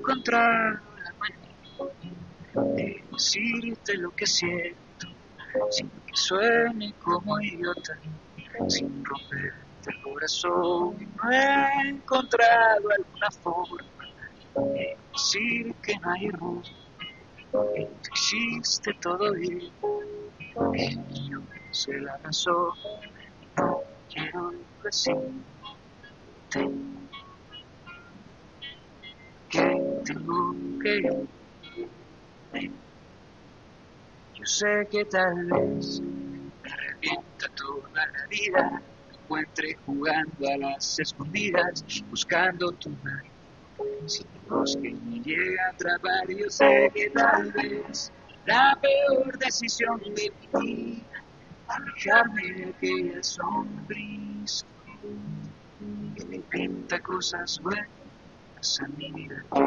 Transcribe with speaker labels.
Speaker 1: encontrado la manera de decirte lo que siento, sin que suene como idiota, sin romperte el corazón. No he encontrado alguna forma de decir que no hay error, que existe todo bien, que yo sé la razón. No quiero decirte que tengo que irme. Yo sé que tal vez me revienta toda la vida, me encuentre jugando a las escondidas, buscando tu mano. Si el bosque me llega a atrapar, yo sé que tal vez la peor decisión de mi vida, alejarme de aquella sonrisa que le pinta cosas buenas a mi vida.